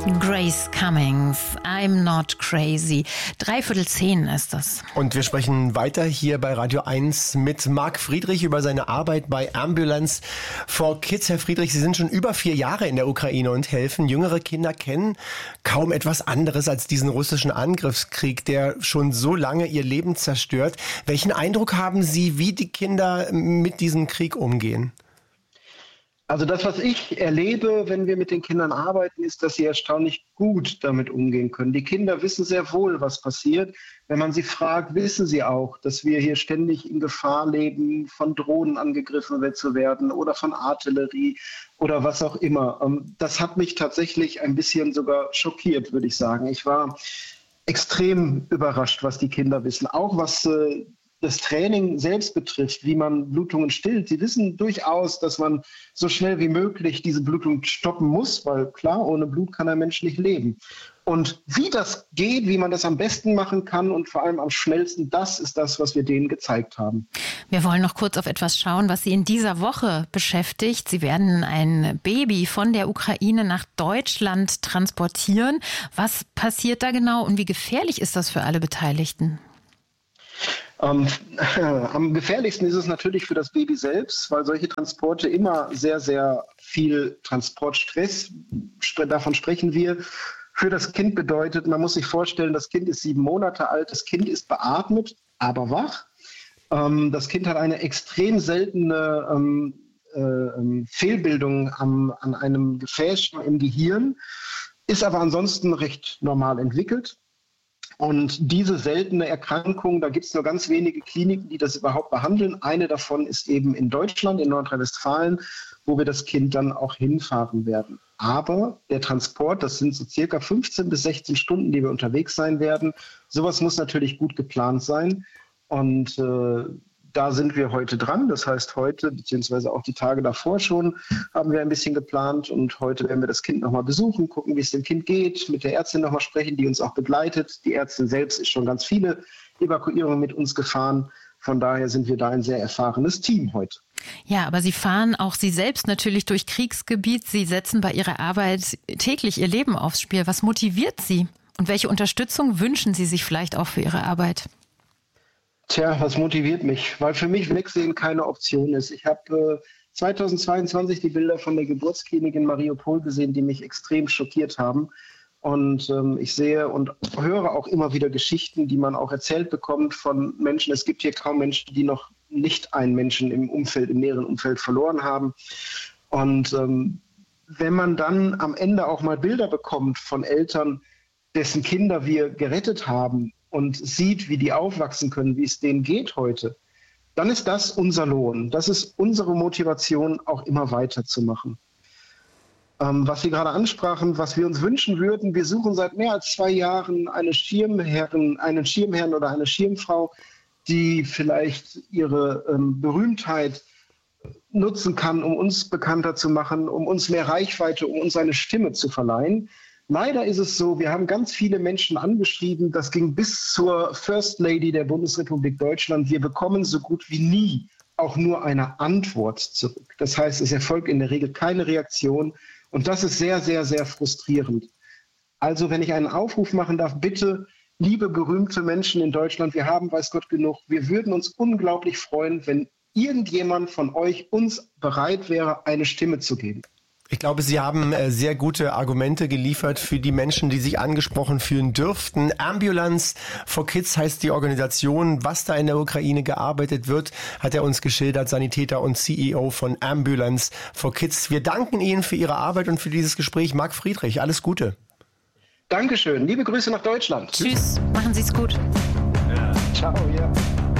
Grace Cummings, I'm not crazy. 9:45 ist das. Und wir sprechen weiter hier bei Radio 1 mit Marc Friedrich über seine Arbeit bei Ambulance for Kids. Herr Friedrich, Sie sind schon über 4 Jahre in der Ukraine und helfen. Jüngere Kinder kennen kaum etwas anderes als diesen russischen Angriffskrieg, der schon so lange ihr Leben zerstört. Welchen Eindruck haben Sie, wie die Kinder mit diesem Krieg umgehen? Also das, was ich erlebe, wenn wir mit den Kindern arbeiten, ist, dass sie erstaunlich gut damit umgehen können. Die Kinder wissen sehr wohl, was passiert. Wenn man sie fragt, wissen sie auch, dass wir hier ständig in Gefahr leben, von Drohnen angegriffen zu werden oder von Artillerie oder was auch immer. Das hat mich tatsächlich ein bisschen sogar schockiert, würde ich sagen. Ich war extrem überrascht, was die Kinder wissen. Auch was das Training selbst betrifft, wie man Blutungen stillt. Sie wissen durchaus, dass man so schnell wie möglich diese Blutung stoppen muss, weil klar, ohne Blut kann ein Mensch nicht leben. Und wie das geht, wie man das am besten machen kann und vor allem am schnellsten, das ist das, was wir denen gezeigt haben. Wir wollen noch kurz auf etwas schauen, was Sie in dieser Woche beschäftigt. Sie werden ein Baby von der Ukraine nach Deutschland transportieren. Was passiert da genau und wie gefährlich ist das für alle Beteiligten? Am gefährlichsten ist es natürlich für das Baby selbst, weil solche Transporte immer sehr, sehr viel Transportstress, davon sprechen wir, für das Kind bedeutet. Man muss sich vorstellen, das Kind ist 7 Monate alt, das Kind ist beatmet, aber wach. Das Kind hat eine extrem seltene Fehlbildung an einem Gefäß im Gehirn, ist aber ansonsten recht normal entwickelt. Und diese seltene Erkrankung, da gibt es nur ganz wenige Kliniken, die das überhaupt behandeln. Eine davon ist eben in Deutschland, in Nordrhein-Westfalen, wo wir das Kind dann auch hinfahren werden. Aber der Transport, das sind so circa 15 bis 16 Stunden, die wir unterwegs sein werden. Sowas muss natürlich gut geplant sein. Und da sind wir heute dran. Das heißt, heute, beziehungsweise auch die Tage davor schon, haben wir ein bisschen geplant. Und heute werden wir das Kind nochmal besuchen, gucken, wie es dem Kind geht, mit der Ärztin nochmal sprechen, die uns auch begleitet. Die Ärztin selbst ist schon ganz viele Evakuierungen mit uns gefahren. Von daher sind wir da ein sehr erfahrenes Team heute. Ja, aber Sie fahren auch Sie selbst natürlich durch Kriegsgebiet. Sie setzen bei Ihrer Arbeit täglich Ihr Leben aufs Spiel. Was motiviert Sie? Und welche Unterstützung wünschen Sie sich vielleicht auch für Ihre Arbeit? Tja, was motiviert mich? Weil für mich Wegsehen keine Option ist. Ich habe 2022 die Bilder von der Geburtsklinik in Mariupol gesehen, die mich extrem schockiert haben. Und ich sehe und höre auch immer wieder Geschichten, die man auch erzählt bekommt von Menschen. Es gibt hier kaum Menschen, die noch nicht einen Menschen im näheren Umfeld verloren haben. Und wenn man dann am Ende auch mal Bilder bekommt von Eltern, dessen Kinder wir gerettet haben, und sieht, wie die aufwachsen können, wie es denen geht heute, dann ist das unser Lohn. Das ist unsere Motivation, auch immer weiterzumachen. Was Sie gerade ansprachen, was wir uns wünschen würden, wir suchen seit mehr als 2 Jahren einen Schirmherrn oder eine Schirmfrau, die vielleicht ihre Berühmtheit nutzen kann, um uns bekannter zu machen, um uns mehr Reichweite, um uns eine Stimme zu verleihen. Leider ist es so, wir haben ganz viele Menschen angeschrieben, das ging bis zur First Lady der Bundesrepublik Deutschland. Wir bekommen so gut wie nie auch nur eine Antwort zurück. Das heißt, es erfolgt in der Regel keine Reaktion und das ist sehr, sehr, sehr frustrierend. Also wenn ich einen Aufruf machen darf, bitte, liebe berühmte Menschen in Deutschland, wir haben, weiß Gott, genug. Wir würden uns unglaublich freuen, wenn irgendjemand von euch uns bereit wäre, eine Stimme zu geben. Ich glaube, Sie haben sehr gute Argumente geliefert für die Menschen, die sich angesprochen fühlen dürften. Ambulance for Kids heißt die Organisation. Was da in der Ukraine gearbeitet wird, hat er uns geschildert, Sanitäter und CEO von Ambulance for Kids. Wir danken Ihnen für Ihre Arbeit und für dieses Gespräch. Marc Friedrich, alles Gute. Dankeschön. Liebe Grüße nach Deutschland. Tschüss. Machen Sie es gut. Ja. Ciao, ja.